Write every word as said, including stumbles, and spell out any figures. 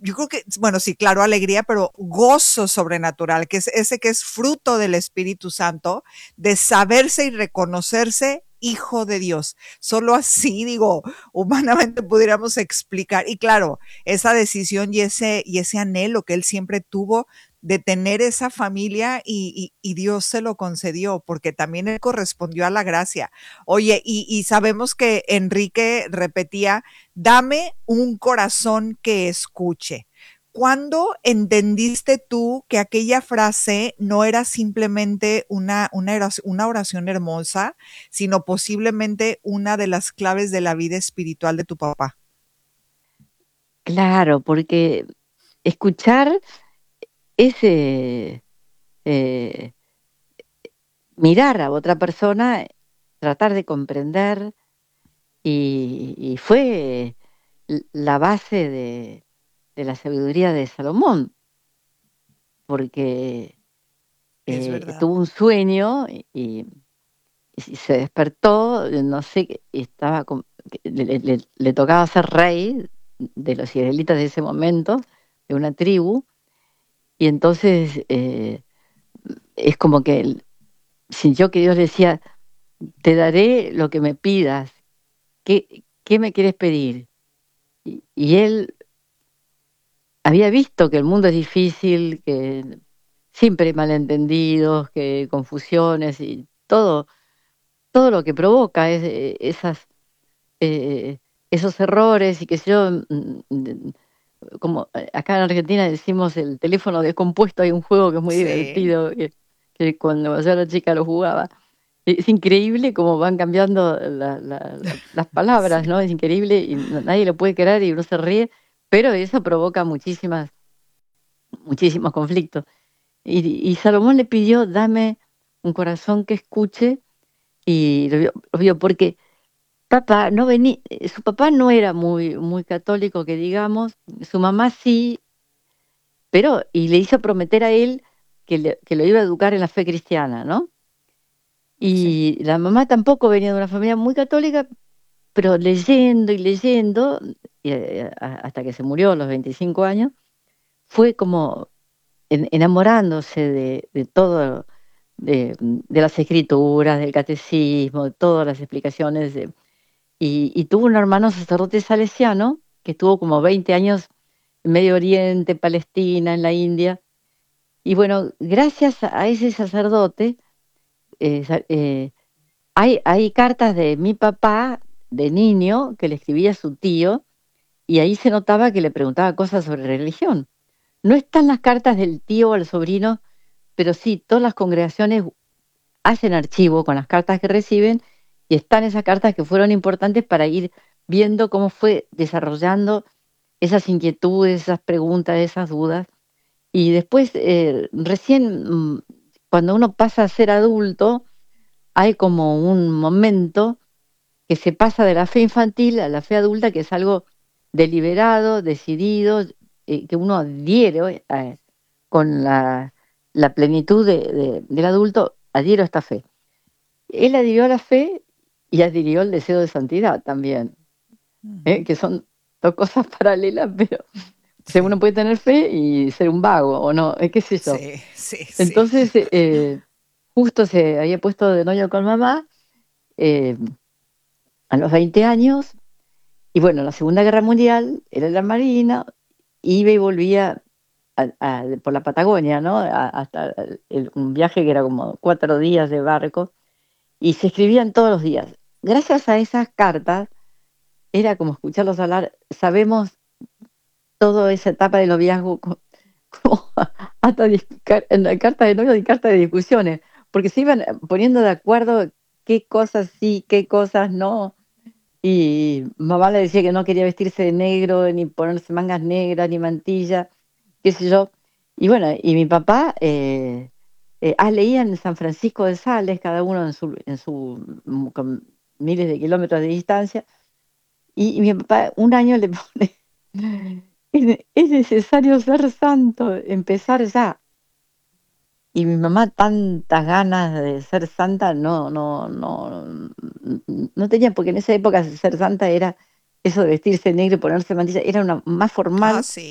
yo creo que, bueno, sí, claro, alegría, pero gozo sobrenatural, que es ese que es fruto del Espíritu Santo, de saberse y reconocerse hijo de Dios. Solo así, digo, humanamente pudiéramos explicar. Y claro, esa decisión y ese, y ese anhelo que él siempre tuvo de tener esa familia y, y, y Dios se lo concedió, porque también él correspondió a la gracia. Oye, y, y sabemos que Enrique repetía, dame un corazón que escuche. ¿Cuándo entendiste tú que aquella frase no era simplemente una, una, oración, una oración hermosa, sino posiblemente una de las claves de la vida espiritual de tu papá? Claro, porque escuchar es eh, eh, mirar a otra persona, tratar de comprender, y, y fue la base de, de la sabiduría de Salomón, porque Es eh, verdad. tuvo un sueño y, y- y se despertó, no sé, qué, y estaba con- le, le- le- le tocaba ser rey de los israelitas de ese momento, de una tribu, y entonces eh, es como que él sintió que Dios le decía, te daré lo que me pidas, ¿qué, qué me quieres pedir? Y, y él había visto que el mundo es difícil, que siempre hay malentendidos, que hay confusiones y todo, todo lo que provoca es, eh, esas, eh, esos errores y que sé yo, mm, mm, como eh, acá en Argentina decimos el teléfono descompuesto, hay un juego que es muy Sí, divertido, que, que cuando yo era chica lo jugaba. Es increíble cómo van cambiando la- la- la- las palabras, ¿no? sí. Es increíble y no- nadie lo puede creer y uno se ríe, pero eso provoca muchísimas, muchísimos conflictos. Y, y Salomón le pidió, dame un corazón que escuche, y lo vio, lo vio porque papá no venía, su papá no era muy, muy católico, que digamos, su mamá sí, pero, y le hizo prometer a él que, le- que lo iba a educar en la fe cristiana, ¿no? Sí. Y la mamá tampoco venía de una familia muy católica, pero leyendo y leyendo, y, eh, a- hasta que se murió a los veinticinco años, fue como en- enamorándose de, de todo, de, de las escrituras, del catecismo, de todas las explicaciones. de- y, y tuvo un hermano sacerdote salesiano que estuvo como veinte años en Medio Oriente, Palestina, en la India. Y bueno, gracias a a ese sacerdote, eh, sa- eh, hay, hay cartas de mi papá de niño que le escribía a su tío, y ahí se notaba que le preguntaba cosas sobre religión. No están las cartas del tío al sobrino, pero sí, todas las congregaciones hacen archivo con las cartas que reciben, y están esas cartas que fueron importantes para ir viendo cómo fue desarrollando esas inquietudes, esas preguntas, esas dudas. Y después, eh, recién, mm, cuando uno pasa a ser adulto, hay como un momento que se pasa de la fe infantil a la fe adulta, que es algo deliberado, decidido, eh, que uno adhiere eh, con la, la plenitud de- de- del adulto, adhiero a esta fe. Él adhirió a la fe y adhirió al deseo de santidad también, ¿eh? Ujú. Que son dos cosas paralelas, pero o sea, uno Sí, puede tener fe y ser un vago, o no, eh, qué sé yo. sí, sí, sí. Entonces, eh, justo se había puesto de novio con mamá eh, a los veinte años. Y bueno, en la Segunda Guerra Mundial era en la Marina, iba y volvía a- a- por la Patagonia, ¿no? A- hasta el- un viaje que era como cuatro días de barco, y se escribían todos los días. Gracias a esas cartas, era como escucharlos hablar, sabemos toda esa etapa de noviazgo, co- como hasta dis- car- en la carta de novio y carta de discusiones, porque se iban poniendo de acuerdo qué cosas sí, qué cosas no. Y mamá le decía que no quería vestirse de negro, ni ponerse mangas negras, ni mantilla, qué sé yo. Y bueno, y mi papá, eh, eh, ah, leían en San Francisco de Sales, cada uno en su, en su, mm, con miles de kilómetros de distancia. Y, y mi papá un año le pone, es, ne- es necesario ser santo, empezar ya. Y mi mamá tantas ganas de ser santa no, no, no, n- no tenía, porque en esa época ser santa era eso de vestirse negro y ponerse mantilla, era una más Ah, formal sí.